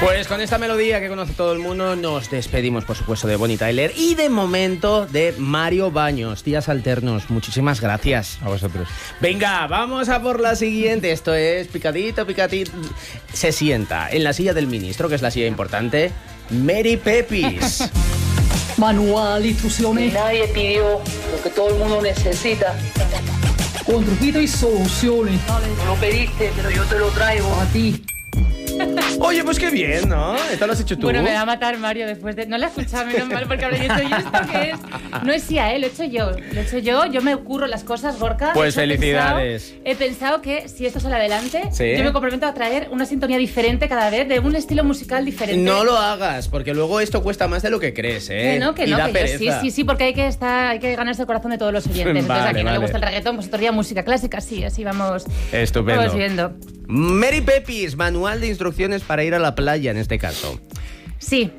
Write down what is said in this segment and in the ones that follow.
Pues con esta melodía que conoce todo el mundo nos despedimos, por supuesto, de Bonnie Tyler y de momento de Mario Baños. Días alternos, muchísimas gracias. A vosotros. Venga, vamos a por la siguiente. Esto es picadito. Se sienta en la silla del ministro, que es la silla importante, Mary Pepis. Manual, instrucciones. Nadie pidió lo que todo el mundo necesita. Con truquitos y soluciones. No lo pediste, pero yo te lo traigo. A ti. Oye, pues qué bien, ¿no? ¿Esto lo has hecho tú? Bueno, me va a matar Mario después de... No la he escuchado, menos mal, porque ahora yo ¿esto qué es? No es CIA, lo he hecho yo. Lo he hecho yo me ocurro las cosas, Gorka. Pues felicidades. He pensado que si esto sale adelante, ¿Sí? Yo me comprometo a traer una sintonía diferente cada vez, de un estilo musical diferente. No lo hagas, porque luego esto cuesta más de lo que crees, ¿eh? Que da yo pereza. sí, porque hay que ganarse el corazón de todos los oyentes. Entonces, Vale, a quien no le vale. gusta el reggaetón, pues otro día música clásica, sí, así vamos. Estupendo. Vamos viendo. Mary Pepis, manual de instrucciones para ir a la playa en este caso. Sí,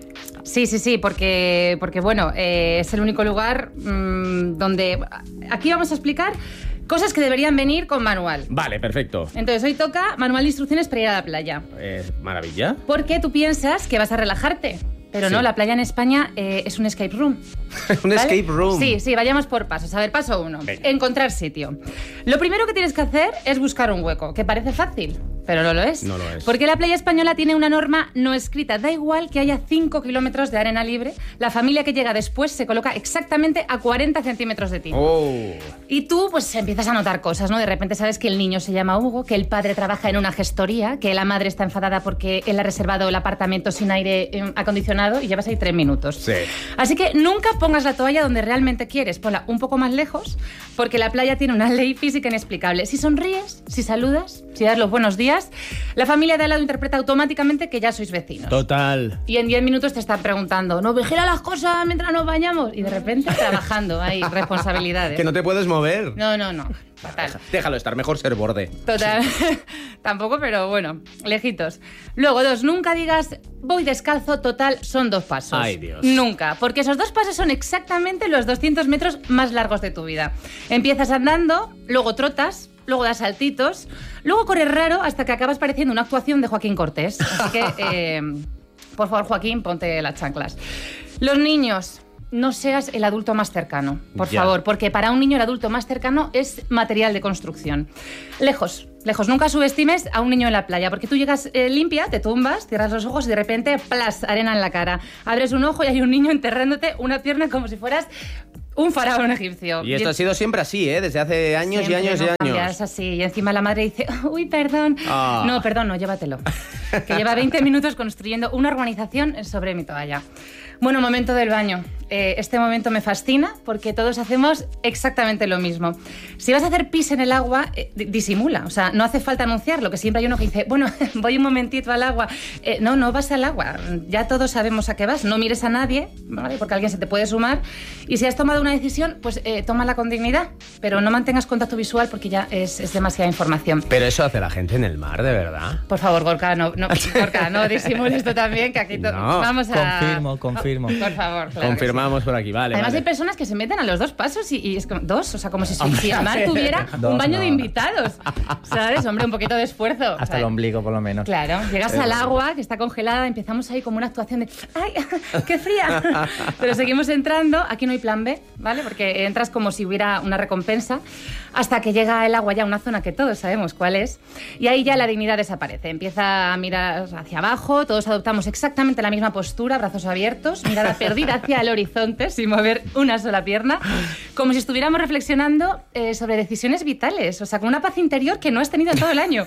porque bueno, es el único lugar donde... Aquí vamos a explicar cosas que deberían venir con manual. Vale, perfecto. Entonces, hoy toca manual de instrucciones para ir a la playa. Maravilla. Porque tú piensas que vas a relajarte. Pero Sí. no, la playa en España es un escape room. Un ¿Vale? escape room. Sí, vayamos por pasos. A ver, paso 1. Venga. Encontrar sitio. Lo primero que tienes que hacer es buscar un hueco, que parece fácil, pero no lo es. No lo es. Porque la playa española tiene una norma no escrita. Da igual que haya 5 kilómetros de arena libre, la familia que llega después se coloca exactamente a 40 centímetros de ti. Oh. Y tú, pues, empiezas a notar cosas, ¿no? De repente sabes que el niño se llama Hugo, que el padre trabaja en una gestoría, que la madre está enfadada porque él ha reservado el apartamento sin aire acondicionado y llevas ahí 3 minutos. Sí. Así que nunca pongas la toalla donde realmente quieres. Ponla un poco más lejos, porque la playa tiene una ley física inexplicable. Si sonríes, si saludas, si das los buenos días, la familia de al lado interpreta automáticamente que ya sois vecinos. Total. Y en 10 minutos te están preguntando, ¿nos vigila las cosas mientras nos bañamos? Y de repente trabajando, hay responsabilidades. Que no te puedes mover. No. Fatal. Déjalo estar, mejor ser borde. Total. Tampoco, pero bueno, lejitos. Luego, 2, nunca digas voy descalzo, total, son 2 pasos. Ay, Dios. Nunca, porque esos 2 pasos son exactamente los 200 metros más largos de tu vida. Empiezas andando, luego trotas, luego das saltitos, luego corres raro hasta que acabas pareciendo una actuación de Joaquín Cortés. Así que, por favor, Joaquín, ponte las chanclas. Los niños... No seas el adulto más cercano, por favor, porque para un niño el adulto más cercano es material de construcción. Lejos, nunca subestimes a un niño en la playa, porque tú llegas limpia, te tumbas, cierras los ojos y de repente, ¡plas!, arena en la cara. Abres un ojo y hay un niño enterrándote una pierna como si fueras un faraón egipcio. Y esto ha sido siempre así, ¿eh? Desde hace años Siempre, y años no y años. cambia, es así. Y encima la madre dice, uy, perdón. Ah. No, perdón, no, llévatelo. Que lleva 20 minutos construyendo una urbanización sobre mi toalla. Bueno, momento del baño. Este momento me fascina porque todos hacemos exactamente lo mismo. Si vas a hacer pis en el agua, disimula. O sea, no hace falta anunciarlo, que siempre hay uno que dice, bueno, voy un momentito al agua. No vas al agua. Ya todos sabemos a qué vas. No mires a nadie, ¿vale? Porque alguien se te puede sumar. Y si has tomado una decisión, pues tómala con dignidad. Pero no mantengas contacto visual porque ya es demasiada información. Pero eso hace la gente en el mar, ¿de verdad? Por favor, Gorka, Gorka, no disimules tú también, que aquí No. vamos a... Confirmo. Por favor, claro. Confirmamos por aquí, vale. Además vale. hay personas que se meten a los 2 pasos y es como 2, o sea, como si el mar sí. tuviera un 2 baño no. de invitados, ¿sabes? Hombre, un poquito de esfuerzo. Hasta el ombligo, por lo menos. Claro, llegas al agua, que está congelada, empezamos ahí como una actuación de ¡ay, qué fría! Pero seguimos entrando, aquí no hay plan B, ¿vale? Porque entras como si hubiera una recompensa, hasta que llega el agua ya a una zona que todos sabemos cuál es, y ahí ya la dignidad desaparece. Empieza a mirar hacia abajo, todos adoptamos exactamente la misma postura, brazos abiertos, mirada perdida hacia el horizonte, sin mover una sola pierna, como si estuviéramos reflexionando sobre decisiones vitales, o sea, con una paz interior que no has tenido en todo el año.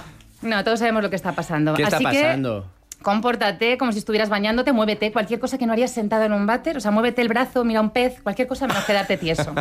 No, todos sabemos lo que está pasando. ¿Qué está Así pasando? Que compórtate como si estuvieras bañándote, muévete, cualquier cosa que no harías sentado en un váter, o sea, muévete el brazo, mira un pez, cualquier cosa menos quedarte tieso.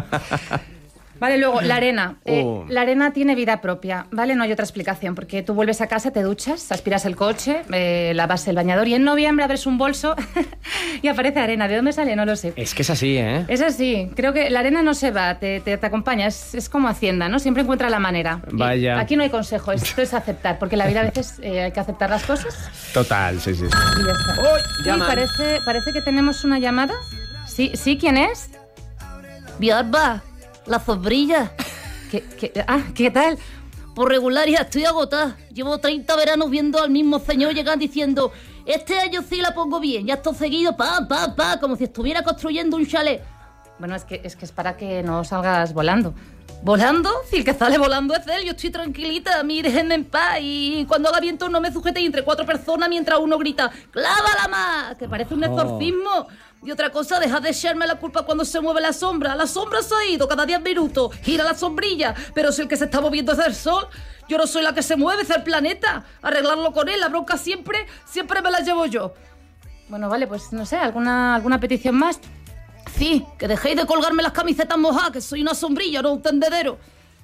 Vale, luego, la arena. La arena tiene vida propia, ¿vale? No hay otra explicación, porque tú vuelves a casa, te duchas, aspiras el coche, lavas el bañador y en noviembre abres un bolso y aparece arena. ¿De dónde sale? No lo sé. Es que es así, ¿eh? Es así. Creo que la arena no se va, te acompaña. Es como Hacienda, ¿no? Siempre encuentra la manera. Vaya. Y aquí no hay consejo, esto es aceptar, porque en la vida a veces hay que aceptar las cosas Total, sí. y ya está. ¡Uy! Uy, Llaman. parece que tenemos una llamada. Sí, ¿quién es? Biorba, la sombrilla. ¿Qué tal? Por regularidad estoy agotada. Llevo 30 veranos viendo al mismo señor llegar diciendo, este año sí la pongo bien, ya estoy seguido, como si estuviera construyendo un chalet. Bueno, es que es para que no salgas volando. ¿Volando? Si el que sale volando es él, yo estoy tranquilita, a mí déjenme en paz. Y cuando haga viento no me sujete entre 4 personas mientras uno grita ¡clávala más! Que parece un exorcismo. Y otra cosa, deja de echarme la culpa cuando se mueve la sombra. La sombra se ha ido cada 10 minutos, gira la sombrilla. Pero si el que se está moviendo es el sol, yo no soy la que se mueve, es el planeta. Arreglarlo con él, la bronca siempre me la llevo yo. Bueno, vale, pues no sé, ¿alguna petición más? Sí, que dejéis de colgarme las camisetas mojadas, que soy una sombrilla, no un tendedero.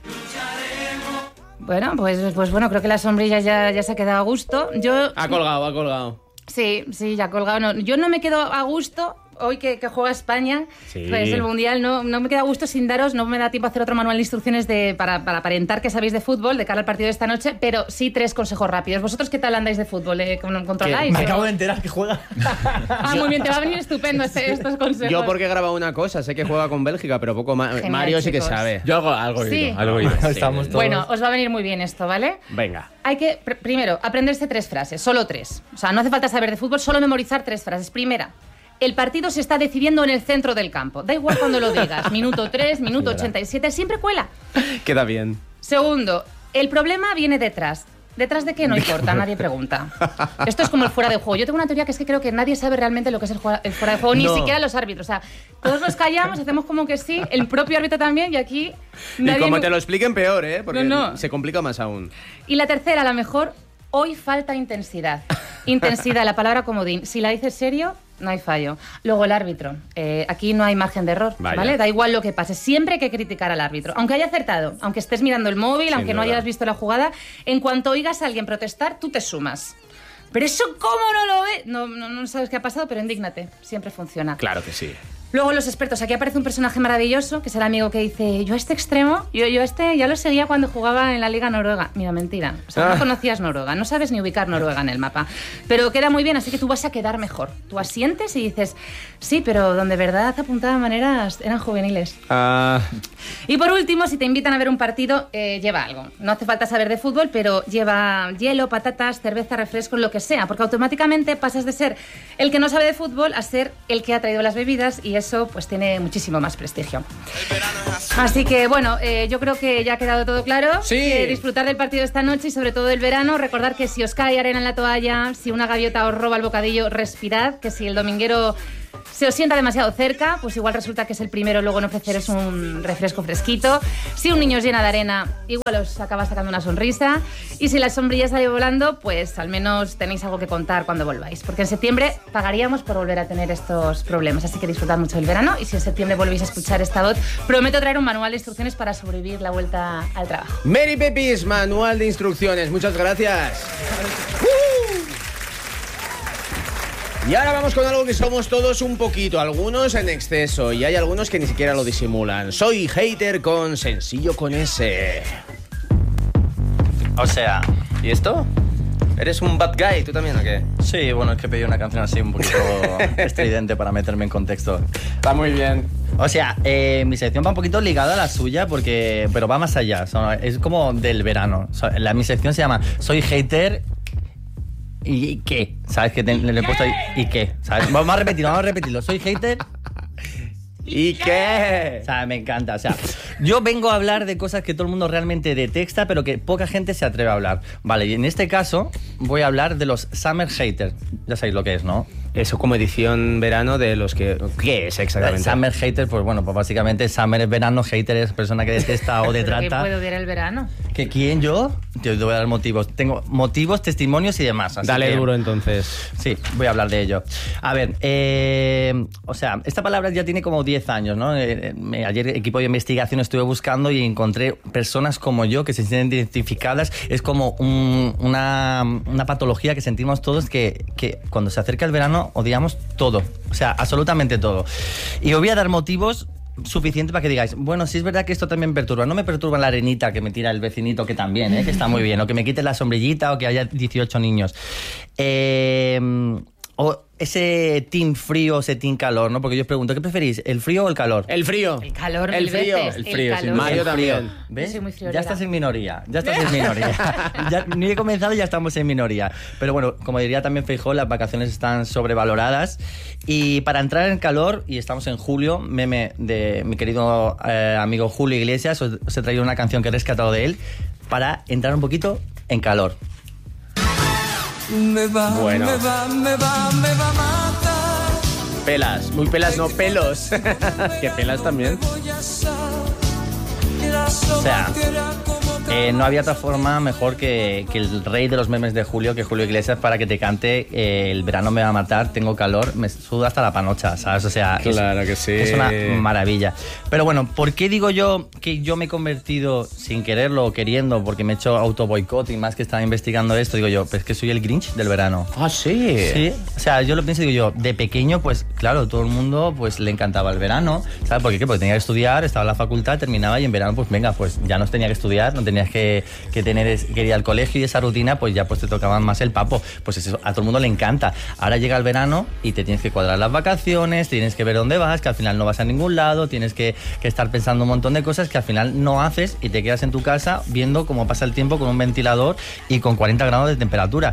Bueno, pues bueno, creo que la sombrilla ya se ha quedado a gusto. Ha colgado. Sí, ya ha colgado. No, yo no me quedo a gusto. Hoy que juega España, sí. Pues el Mundial, no me queda a gusto sin daros, no me da tiempo a hacer otro manual de instrucciones para aparentar que sabéis de fútbol de cara al partido de esta noche, pero sí 3 consejos rápidos. ¿Vosotros qué tal andáis de fútbol? ¿Controláis? Me acabo de enterar que juega. Muy bien, te va a venir estupendo estos consejos. Yo porque he grabado una cosa, sé que juega con Bélgica, pero poco más. Genial, Mario sí que chicos. sabe. Yo algo he Sí. oído. Estamos todos... Bueno, os va a venir muy bien esto, ¿vale? Venga. Hay que, primero, aprenderse 3 frases, solo 3. O sea, no hace falta saber de fútbol, solo memorizar 3 frases. Primera, el partido se está decidiendo en el centro del campo. Da igual cuando lo digas. Minuto 3, minuto 87, siempre cuela. Queda bien. Segundo, el problema viene detrás. ¿Detrás de qué? No importa, nadie pregunta. Esto es como el fuera de juego. Yo tengo una teoría que es que creo que nadie sabe realmente lo que es el fuera de juego, ni siquiera los árbitros. O sea, todos nos callamos, hacemos como que sí, el propio árbitro también, y aquí nadie... Y como te lo expliquen, peor, ¿eh? Porque No. se complica más aún. Y la tercera, a lo mejor, hoy falta intensidad. Intensidad, la palabra comodín. Si la dices serio, no hay fallo. Luego el árbitro. Aquí no hay margen de error, Vaya. ¿vale? Da igual lo que pase. Siempre hay que criticar al árbitro. Aunque haya acertado, aunque estés mirando el móvil, aunque no duda. hayas visto la jugada, en cuanto oigas a alguien protestar, tú te sumas. Pero eso, ¿cómo no lo ves? No sabes qué ha pasado, pero indígnate. Siempre funciona. Claro que sí. Luego los expertos. Aquí aparece un personaje maravilloso, que es el amigo que dice, yo a este extremo, yo este ya lo seguía cuando jugaba en la Liga Noruega. Mira, mentira. O sea, no conocías Noruega, no sabes ni ubicar Noruega en el mapa. Pero queda muy bien, así que tú vas a quedar mejor. Tú asientes y dices, sí, pero donde verdad apuntaba maneras eran juveniles. Y por último, si te invitan a ver un partido, lleva algo. No hace falta saber de fútbol, pero lleva hielo, patatas, cerveza, refresco, lo que sea, porque automáticamente pasas de ser el que no sabe de fútbol a ser el que ha traído las bebidas, y eso pues tiene muchísimo más prestigio. Así que bueno, yo creo que ya ha quedado todo claro. Sí. Disfrutar del partido esta noche y sobre todo del verano. Recordar que si os cae arena en la toalla, si una gaviota os roba el bocadillo, respirad, que si el dominguero se os sienta demasiado cerca, pues igual resulta que es el primero luego en ofreceros un refresco fresquito. Si un niño os llena de arena, igual os acaba sacando una sonrisa. Y si la sombrilla sale volando, pues al menos tenéis algo que contar cuando volváis. Porque en septiembre pagaríamos por volver a tener estos problemas. Así que disfrutad mucho del verano. Y si en septiembre volvéis a escuchar esta voz, prometo traer un manual de instrucciones para sobrevivir la vuelta al trabajo. Mary Pepis, manual de instrucciones. Muchas gracias. Y ahora vamos con algo que somos todos un poquito, algunos en exceso, y hay algunos que ni siquiera lo disimulan. Soy hater con sencillo con S. O sea, ¿Y esto? ¿Eres un bad guy? ¿Tú también o qué? sí, bueno, es que pedí una canción así un poquito estridente para meterme en contexto. Está muy bien. O sea, mi sección va un poquito ligada a la suya, pero va más allá. Es como del verano. Mi sección se llama Soy hater... ¿Y qué? ¿Sabes? Que le he puesto ahí. ¿Y qué? ¿Sabes? Vamos a repetirlo. Soy hater. ¿Y qué? O sea, me encanta. O sea, yo vengo a hablar de cosas que todo el mundo realmente detesta, pero que poca gente se atreve a hablar. Vale, y en este caso voy a hablar de los summer haters. Ya sabéis lo que es, ¿no? Eso como edición verano de los que... ¿Qué es exactamente? Summer hater, pues bueno, pues básicamente summer es verano, hater es persona que detesta o ¿Pero detrata. qué puedo ver el verano? ¿Que quién? ¿Yo? Te voy a dar motivos. Tengo motivos, testimonios y demás. Así Dale que, duro entonces. Sí, voy a hablar de ello. A ver, o sea, esta palabra ya tiene como 10 años, ¿no? Ayer, equipo de investigación, estuve buscando y encontré personas como yo que se sienten identificadas. Es como una patología que sentimos todos que cuando se acerca el verano odiamos todo. O sea, absolutamente todo. Y os voy a dar motivos suficiente para que digáis, bueno, sí es verdad que esto también perturba. No me perturba la arenita que me tira el vecinito, que también, que está muy bien, o que me quite la sombrillita o que haya 18 niños. o ese team frío, ese team calor, ¿no? Porque yo os pregunto, ¿qué preferís, el frío o el calor? El frío. El calor, El mil frío. veces. El frío, calor. sin Mario también. ¿Ves? Yo soy muy Ya friolera. estás en minoría, ya ni he comenzado y ya estamos en minoría. Pero bueno, como diría también Feijóo, las vacaciones están sobrevaloradas. Y para entrar en calor, y estamos en julio, meme de mi querido amigo Julio Iglesias, os he traído una canción que he rescatado de él para entrar un poquito en calor. Bueno. Pelas, muy pelas, no pelos. Que pelas también. O sea, no había otra forma mejor que el rey de los memes de Julio, que Julio Iglesias, para que te cante el verano me va a matar, tengo calor, me suda hasta la panocha, ¿sabes? O sea, Claro que sí. es una maravilla. Pero bueno, ¿por qué digo yo que yo me he convertido, sin quererlo o queriendo, porque me he hecho auto-boicot y más que estaba investigando esto, digo yo, pues que soy el Grinch del verano? Ah, sí. Sí, o sea, yo lo pienso y digo yo, de pequeño, pues claro, todo el mundo pues le encantaba el verano, ¿sabes? ¿Por qué? Porque tenía que estudiar, estaba en la facultad, terminaba y en verano, pues venga, pues ya no tenía que estudiar, no tenías que ir al colegio y esa rutina, pues ya pues te tocaban más el papo. Pues eso a todo el mundo le encanta. Ahora llega el verano y te tienes que cuadrar las vacaciones, tienes que ver dónde vas, que al final no vas a ningún lado, tienes que estar pensando un montón de cosas que al final no haces y te quedas en tu casa viendo cómo pasa el tiempo con un ventilador y con 40 grados de temperatura.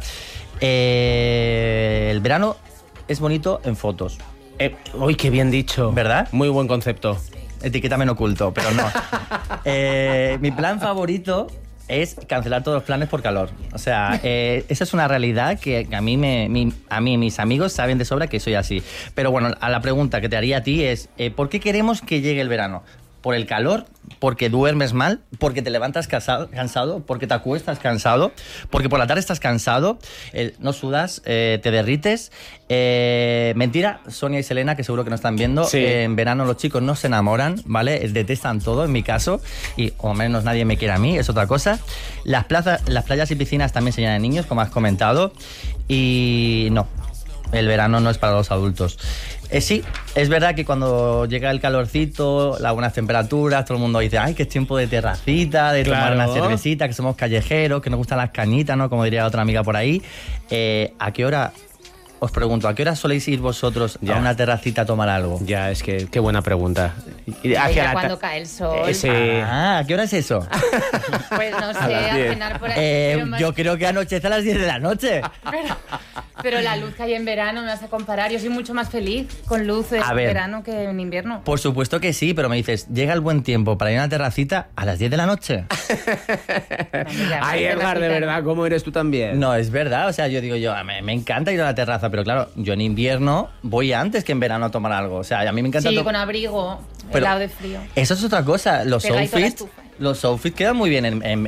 El verano es bonito en fotos. Uy, qué bien dicho. ¿Verdad? Muy buen concepto. Etiquétame en oculto, pero no. Mi plan favorito es cancelar todos los planes por calor. O sea, esa es una realidad que a mí mis amigos saben de sobra que soy así. Pero bueno, a la pregunta que te haría a ti es, ¿por qué queremos que llegue el verano? ¿Por el calor? ¿Porque duermes mal? ¿Porque te levantas cansado? ¿Porque te acuestas cansado? ¿Porque por la tarde estás cansado? ¿No sudas? ¿Te derrites? Mentira, Sonia y Selena, que seguro que no están viendo. Sí. En verano los chicos no se enamoran, ¿vale? Detestan todo, en mi caso. Y o menos nadie me quiere a mí, es otra cosa. Las playas y piscinas también se llenan de niños, como has comentado. Y no, el verano no es para los adultos. Sí, es verdad que cuando llega el calorcito, las buenas temperaturas, todo el mundo dice, ay, que es tiempo de terracita, de tomar Claro. una cervecita, que somos callejeros, que nos gustan las cañitas, ¿no? Como diría otra amiga por ahí. ¿A qué hora, os pregunto, a qué hora soléis ir vosotros Ya. a una terracita a tomar algo? Ya, es que qué buena pregunta. Ya cuando cae el sol. Sí. Ah, ¿a qué hora es eso? Pues no sé, las a 10. cenar por ahí. Pero más- Yo creo que anochece a las 10 de la noche. Pero la luz que hay en verano me vas a comparar. Yo soy mucho más feliz con luz en A ver. verano que en invierno. Por supuesto que sí, pero me dices, llega el buen tiempo para ir a una terracita a las 10 de la noche. Ay, Edgar, de verdad, ¿cómo eres tú también? No, es verdad, o sea, yo digo, me encanta ir a la terraza, pero claro, yo en invierno voy antes que en verano a tomar algo. O sea, a mí me encanta... Sí, con abrigo, Pero helado de frío. eso es otra cosa, Pegadito a la los estufa. outfits quedan muy bien en